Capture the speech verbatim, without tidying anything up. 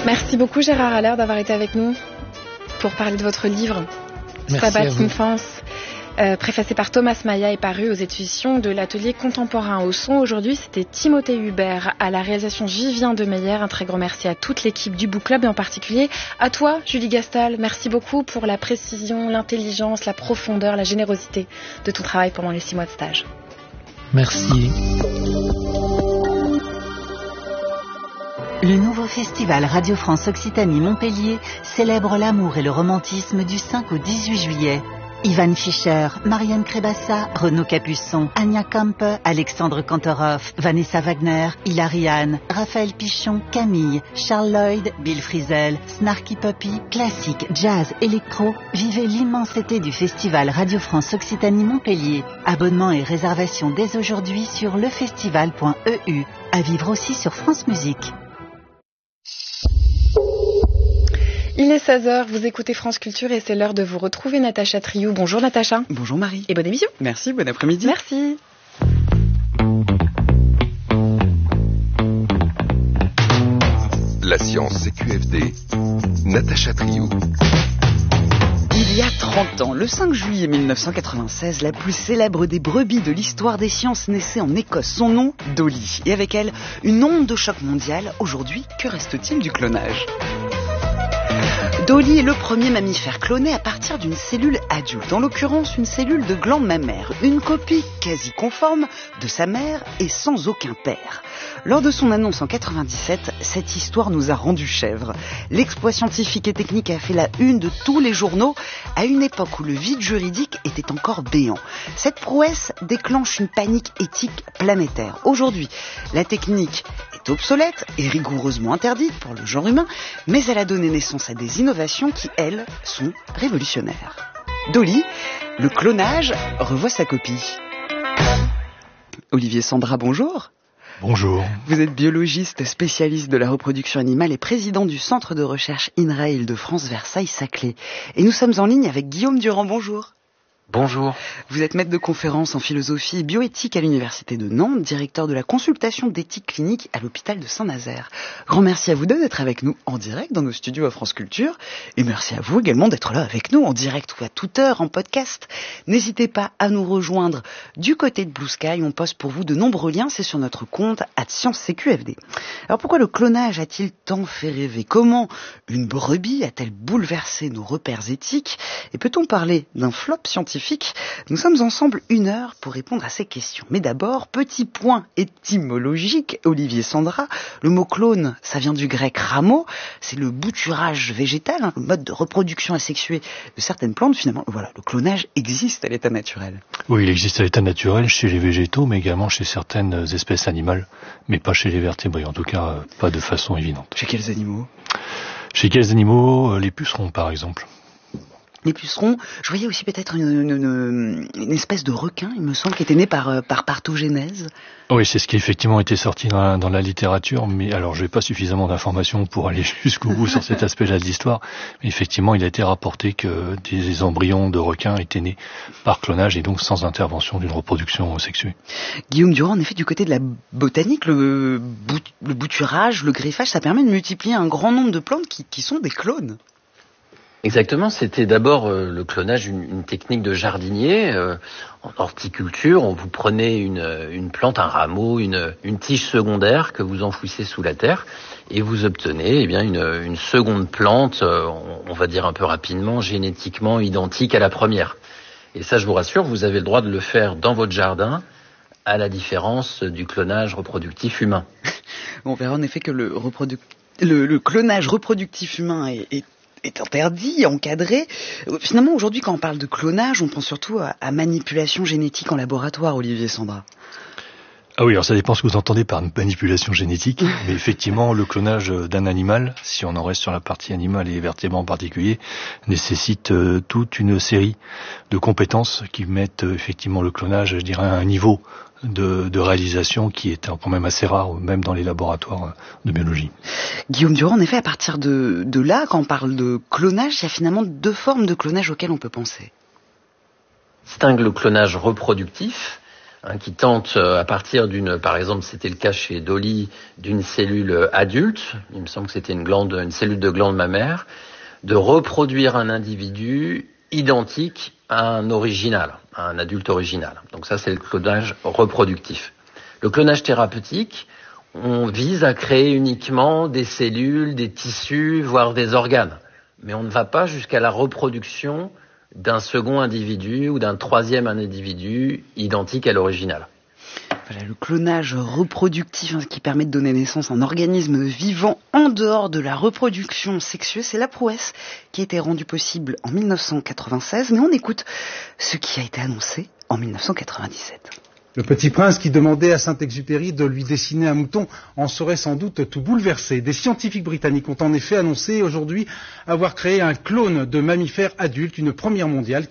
Merci beaucoup Gérard Allaire d'avoir été avec nous pour parler de votre livre Sabbath Infance, euh, préfacé par Thomas Maya et paru aux éditions de l'Atelier Contemporain. Au son aujourd'hui, c'était Timothée Hubert, à la réalisation Vivien Demeyer. Un très grand merci à toute l'équipe du Book Club et en particulier à toi Julie Gastal. Merci beaucoup pour la précision, l'intelligence, la profondeur, la générosité de ton travail pendant les six mois de stage. Merci. Le nouveau festival Radio France Occitanie Montpellier célèbre l'amour et le romantisme du cinq au dix-huit juillet. Ivan Fischer, Marianne Crébassa, Renaud Capuçon, Anya Kampe, Alexandre Kantorov, Vanessa Wagner, Hilary Hahn, Raphaël Pichon, Camille, Charles Lloyd, Bill Frisell, Snarky Puppy, classique, jazz, électro. Vivez l'immensité du festival Radio France Occitanie Montpellier. Abonnement et réservation dès aujourd'hui sur lefestival point e u. À vivre aussi sur France Musique. Il est seize heures, vous écoutez France Culture et c'est l'heure de vous retrouver Natacha Triou. Bonjour Natacha. Bonjour Marie. Et bonne émission. Merci, bon après-midi. Merci. La science C Q F D, Natacha Triou. Il y a trente ans, le cinq juillet mille neuf cent quatre-vingt-seize, la plus célèbre des brebis de l'histoire des sciences naissait en Écosse. Son nom, Dolly. Et avec elle, une onde de choc mondiale. Aujourd'hui, que reste-t-il du clonage ? Dolly est le premier mammifère cloné à partir d'une cellule adulte, en l'occurrence une cellule de glande mammaire, une copie quasi conforme de sa mère et sans aucun père. Lors de son annonce en quatre-vingt-dix-sept, cette histoire nous a rendu chèvres. L'exploit scientifique et technique a fait la une de tous les journaux à une époque où le vide juridique était encore béant. Cette prouesse déclenche une panique éthique planétaire. Aujourd'hui, la technique est obsolète et rigoureusement interdite pour le genre humain, mais elle a donné naissance à des innovations qui, elles, sont révolutionnaires. Dolly, le clonage, revoit sa copie. Olivier Sandra, bonjour. Bonjour. Vous êtes biologiste, spécialiste de la reproduction animale et président du centre de recherche INRAE Île-de-France Versailles-Saclay. Et nous sommes en ligne avec Guillaume Durand, bonjour. Bonjour. Vous êtes maître de conférence en philosophie et bioéthique à l'Université de Nantes, directeur de la consultation d'éthique clinique à l'hôpital de Saint-Nazaire. Grand merci à vous deux d'être avec nous en direct dans nos studios à France Culture. Et merci à vous également d'être là avec nous en direct ou à toute heure en podcast. N'hésitez pas à nous rejoindre du côté de Blue Sky. On poste pour vous de nombreux liens. C'est sur notre compte arobase science C Q F D. Alors pourquoi le clonage a-t-il tant fait rêver ? Comment une brebis a-t-elle bouleversé nos repères éthiques ? Et peut-on parler d'un flop scientifique ? Nous sommes ensemble une heure pour répondre à ces questions. Mais d'abord, petit point étymologique, Olivier Sandra. Le mot clone, ça vient du grec ramo, c'est le bouturage végétal, hein, le mode de reproduction asexuée de certaines plantes. Finalement, voilà, le clonage existe à l'état naturel. Oui, il existe à l'état naturel chez les végétaux, mais également chez certaines espèces animales, mais pas chez les vertébrés, en tout cas pas de façon évidente. Chez quels animaux ? Chez quels animaux ? Les pucerons, par exemple. Les pucerons, je voyais aussi peut-être une, une, une, une espèce de requin, il me semble, qui était né par, par parthogénèse. Oui, c'est ce qui effectivement été sorti dans la, dans la littérature, mais alors je n'ai pas suffisamment d'informations pour aller jusqu'au bout sur cet aspect-là de l'histoire, mais effectivement il a été rapporté que des embryons de requins étaient nés par clonage et donc sans intervention d'une reproduction sexuée. Guillaume Durand, en effet, du côté de la botanique, le, bout, le bouturage, le greffage, ça permet de multiplier un grand nombre de plantes qui, qui sont des clones. Exactement, c'était d'abord euh, le clonage, une, une technique de jardinier. Euh, en horticulture, on vous prenait une, une plante, un rameau, une, une tige secondaire que vous enfouissez sous la terre et vous obtenez eh bien une, une seconde plante, euh, on, on va dire un peu rapidement, génétiquement identique à la première. Et ça, je vous rassure, vous avez le droit de le faire dans votre jardin, à la différence du clonage reproductif humain. On verra en effet que le, reprodu... le, le clonage reproductif humain est, est est interdit, encadré. Finalement, aujourd'hui, quand on parle de clonage, on pense surtout à, à manipulation génétique en laboratoire, Olivier Sandra. Ah oui, alors ça dépend ce que vous entendez par manipulation génétique, mais effectivement, le clonage d'un animal, si on en reste sur la partie animale et vertébrés en particulier, nécessite euh, toute une série de compétences qui mettent euh, effectivement le clonage, je dirais, à un niveau de, de réalisation qui est quand même assez rare, même dans les laboratoires de biologie. Guillaume Durand, en effet, à partir de, de là, quand on parle de clonage, il y a finalement deux formes de clonage auxquelles on peut penser. Distingue le clonage reproductif. hein, qui tente euh, à partir d'une, par exemple, c'était le cas chez Dolly, d'une cellule adulte, il me semble que c'était une glande, une cellule de glande mammaire, de reproduire un individu identique à un original, à un adulte original. Donc ça, c'est le clonage reproductif. Le clonage thérapeutique, on vise à créer uniquement des cellules, des tissus, voire des organes. Mais on ne va pas jusqu'à la reproduction d'un second individu ou d'un troisième individu identique à l'original. Voilà, le clonage reproductif, hein, qui permet de donner naissance à un organisme vivant en dehors de la reproduction sexueuse, c'est la prouesse qui a été rendue possible en mille neuf cent quatre-vingt-seize, mais on écoute ce qui a été annoncé en mille neuf cent quatre-vingt-dix-sept. Le Petit Prince qui demandait à Saint-Exupéry de lui dessiner un mouton en serait sans doute tout bouleversé. Des scientifiques britanniques ont en effet annoncé aujourd'hui avoir créé un clone de mammifère adulte, une première mondiale